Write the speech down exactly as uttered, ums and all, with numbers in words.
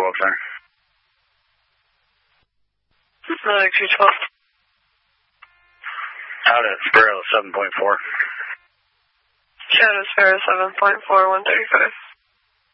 Wolf Center. Medic two twelve. Out at Sparrow seven point four. Shadow Sparrow seven point four, one thirty-five.